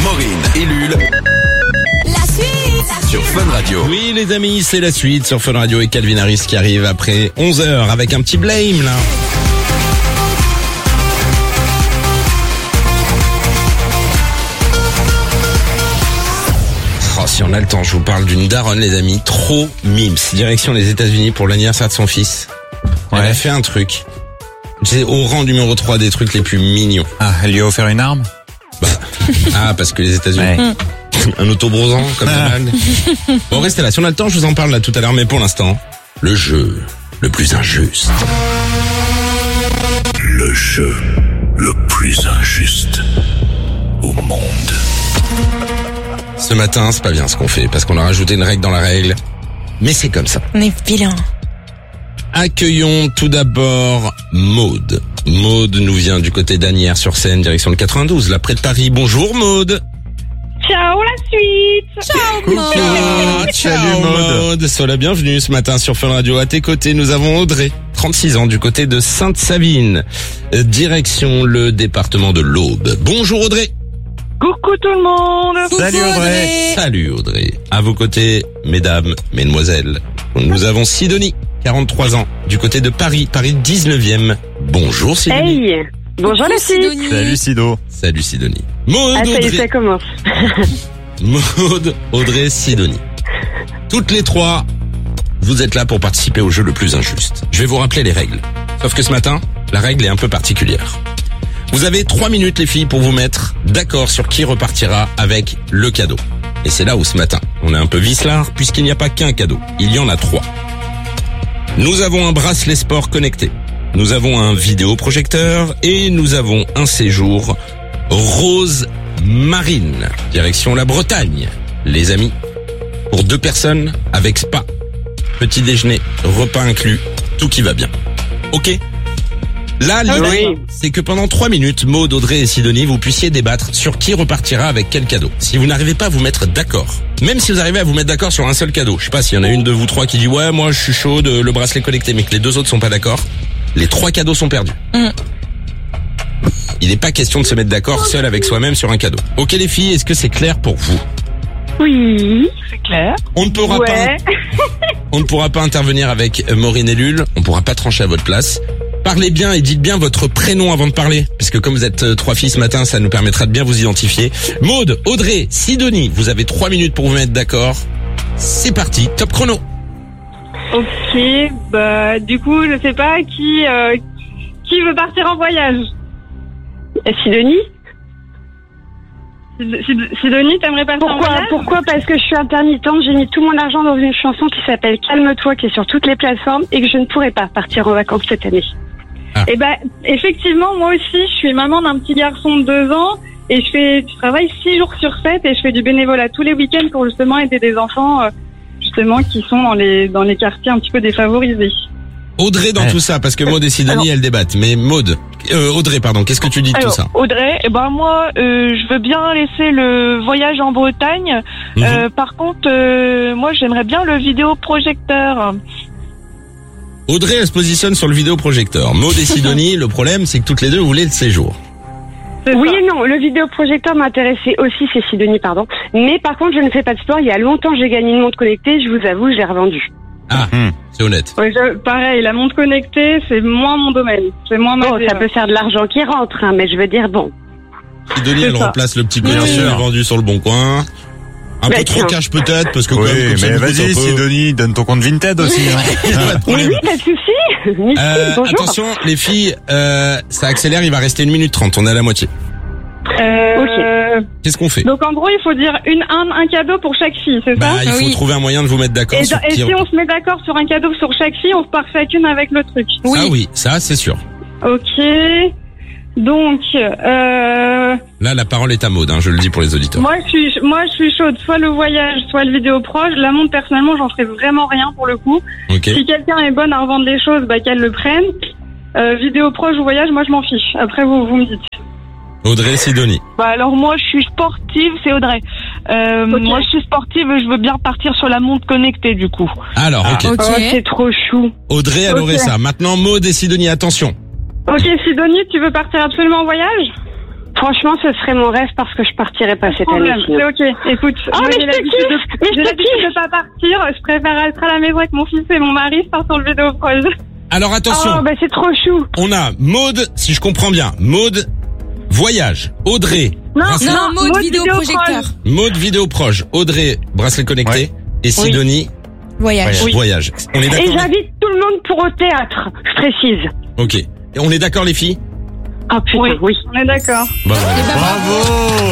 Maureen et Lul. La suite Sur Fun Radio. Oui les amis, c'est la suite sur Fun Radio et Calvin Harris qui arrive après 11h avec un petit blame là. Oh, si on a le temps, je vous parle d'une daronne les amis, trop mimes. Direction les États-Unis pour l'anniversaire de son fils. Elle a fait un truc. C'est au rang numéro 3 des trucs les plus mignons. Ah, elle lui a offert une arme? Parce que les États-Unis. Ouais. Un autobrosant comme d'hab. Bon, restez là. Si on a le temps, je vous en parle là tout à l'heure. Mais pour l'instant, le jeu le plus injuste. Le jeu le plus injuste au monde. Ce matin, c'est pas bien ce qu'on fait parce qu'on a rajouté une règle dans la règle. Mais c'est comme ça. On est vilain. Accueillons tout d'abord Maude. Maude nous vient du côté d'Asnières-sur-Seine, direction le 92, là près de Paris. Bonjour Maude. Ciao la suite. Ciao, Maud. Ciao Maude. Sois la bienvenue ce matin sur Fun Radio. À tes côtés, nous avons Audrey, 36 ans, du côté de Sainte-Savine, direction le département de l'Aube. Bonjour Audrey. Coucou tout le monde. Salut Audrey. Salut Audrey. À vos côtés, mesdames, mesdemoiselles, nous avons Sidonie, 43 ans, du côté de Paris, Paris 19e. Bonjour Sidonie. Hey. Bonjour la suite. Sidonie. Salut Sido. Salut Sidonie. Maude, Ah ça y est, Audrey. ça commence. Maude, Audrey, Sidonie. Toutes les trois, vous êtes là pour participer au jeu le plus injuste. Je vais vous rappeler les règles. Sauf que ce matin, la règle est un peu particulière. Vous avez 3 minutes les filles pour vous mettre d'accord sur qui repartira avec le cadeau. Et c'est là où ce matin, on est un peu vicelard puisqu'il n'y a pas qu'un cadeau. Il y en a 3. Nous avons un bracelet sport connecté. Nous avons un vidéoprojecteur et nous avons un séjour rose marine, direction la Bretagne. Les amis, pour 2 personnes avec spa, petit déjeuner, repas inclus, tout qui va bien. Ok ? Là, l'idée, c'est que pendant 3 minutes, Maude, Audrey et Sidonie, vous puissiez débattre sur qui repartira avec quel cadeau. Si vous n'arrivez pas à vous mettre d'accord, même si vous arrivez à vous mettre d'accord sur un seul cadeau, je sais pas s'il y en a une de vous 3 qui dit ouais, moi je suis chaud de le bracelet connecté, mais que les 2 autres sont pas d'accord, les 3 cadeaux sont perdus. Il n'est pas question de se mettre d'accord seul avec soi-même sur un cadeau. Ok les filles, est-ce que c'est clair pour vous? Oui, c'est clair. On ne pourra Ouais. On ne pourra pas intervenir avec Maureen et Lul, on pourra pas trancher à votre place. Parlez bien et dites bien votre prénom avant de parler, puisque comme vous êtes 3 filles ce matin, ça nous permettra de bien vous identifier. Maude, Audrey, Sidonie, vous avez 3 minutes pour vous mettre d'accord. C'est parti, top chrono. Ok, bah du coup je sais pas qui veut partir en voyage. Sidonie. Sidonie, t'aimerais partir en voyage? Pourquoi? Parce que je suis intermittente, j'ai mis tout mon argent dans une chanson qui s'appelle Calme-toi, qui est sur toutes les plateformes, et que je ne pourrai pas partir en vacances cette année. Eh ben, effectivement, moi aussi, je suis maman d'un petit garçon de 2 ans et je travaille 6 jours sur 7 et je fais du bénévolat tous les week-ends pour justement aider des enfants, justement, qui sont dans les quartiers un petit peu défavorisés. Audrey dans tout ça, parce que Maude et Sidonie, elles débattent. Mais Audrey, pardon, qu'est-ce que tu dis de tout ça? Audrey, moi, je veux bien laisser le voyage en Bretagne. Par contre, moi, j'aimerais bien le vidéoprojecteur. Audrey, elle se positionne sur le vidéoprojecteur. Maude et Sidonie, le problème, c'est que toutes les deux voulaient le séjour. Oui et non, le vidéoprojecteur m'intéressait aussi, c'est Sidonie, pardon. Mais par contre, je ne fais pas de sport. Il y a longtemps, j'ai gagné une montre connectée, je vous avoue, je l'ai revendue. Ah, c'est honnête. Ouais, pareil, la montre connectée, c'est moins mon domaine. C'est moins ma Bon, ça peut faire de l'argent qui rentre, hein, mais je veux dire, bon. Sidonie, elle ça. remplace le petit côté vendu sur le bon coin. Un peu trop cash peut-être, parce que Oui, comme ça mais nous coûte vas-y un peu. Sidonie, donne ton compte Vinted aussi. Pas de Mais problème. oui, pas de souci. Mystique, bonjour. Attention, les filles, ça accélère, il va rester 1 minute 30, on est à la moitié. Qu'est-ce qu'on fait? Donc en gros, il faut dire un cadeau pour chaque fille, c'est ça? Il faut trouver un moyen de vous mettre d'accord Et, sur et qui... si on se met d'accord sur un cadeau sur chaque fille, on repart chacune avec le truc. Ah oui, ça c'est sûr. Ok. Donc, Là, la parole est à Maude, je le dis pour les auditeurs. moi je suis chaude, soit le voyage, soit le vidéoproche. La montre, personnellement, j'en ferai vraiment rien pour le coup. Ok. Si quelqu'un est bonne à revendre les choses, qu'elle le prenne. Vidéoproche ou voyage, moi je m'en fiche. Après, vous me dites. Audrey, Sidonie. Alors moi, je suis sportive, c'est Audrey. Moi, je suis sportive, je veux bien partir sur la montre connectée du coup. Alors, ok. Oh, c'est trop chou. Audrey, elle aurait ça. Maintenant, Maude et Sidonie, attention. Ok, Sidonie, tu veux partir absolument en voyage? Franchement, ce serait mon rêve parce que je partirais pas cette année. C'est ok. Écoute, Oh, moi, mais j'ai je te l'habitude kiffe. de- Mais je j'ai te l'habitude kiffe. de pas partir. Je préfère être à la maison avec mon fils et mon mari. Je pars sur le vidéo proche. Alors attention, Oh, bah c'est trop chou. on a Maude, si je comprends bien, Maude, voyage, Audrey, bracelet- Non, mode mode vidéoprojecteur. vidéoproche. Maude, vidéo proche, Audrey, bracelet connecté, Ouais. et Sidonie, Voyage. voyage. On est Et d'accord? j'invite tout le monde pour au théâtre, je précise. Ok. Et on est d'accord les filles? Ah putain, oui. On est d'accord. Bah, Eh ben, Bravo.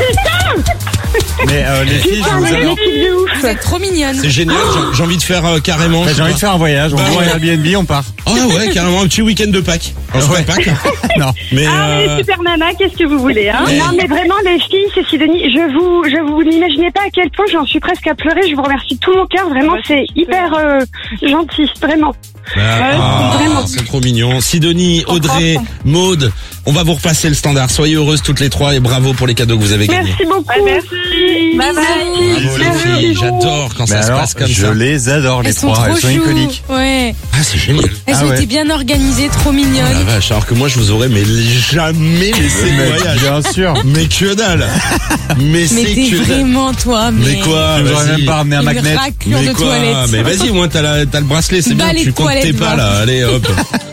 Mais les filles, je Putain, vous mais adore. l'équipe de ouf. Vous êtes trop mignonne. c'est génial, j'ai envie de faire carrément. Bah, j'ai envie de faire un voyage. On Bah, prend ouais. un Airbnb, on part. Ah ouais, carrément un petit week-end de Pâques. On se Ouais. fait Pâques. Non. Mais Ah, mais super nana, qu'est-ce que vous voulez, hein? Eh. Non mais vraiment les filles, c'est Sidonie, je vous n'imaginez pas à quel point j'en suis presque à pleurer, je vous remercie de tout mon cœur, vraiment Ouais, c'est hyper gentil, vraiment. ah, c'est trop mignon. Sidonie, Audrey, Maude, on va vous repasser le standard. Soyez heureuses toutes les trois et bravo pour les cadeaux que vous avez gagnés. Merci beaucoup. Ouais, merci. Bye bye. Bravo les Bisous. filles, j'adore quand Mais ça se alors, passe comme je ça. les adore les Elles sont trois. trop Elles sont chou. iconiques. Ouais. Ah c'est génial. Elles Ah ont ouais. été bien organisées, trop Oh la mignonnes. vache, alors que moi je vous aurais mais jamais laissé le Mais voyage. bien sûr. Mais que dalle. Mais Mais c'est t'es que dalle. vraiment toi, Mais quoi? Je vous aurais Vas-y. même pas ramené un Une magnet. raclure Mais de quoi? toilette. Mais vas-y, au moins t'as le bracelet, c'est bien. Balai Tu de comptes tes toilette, pas va. là. Allez hop.